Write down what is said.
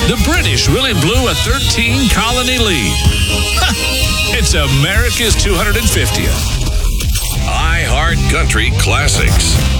The British really blew a 13-colony lead. It's America's 250th. iHeart Country Classics.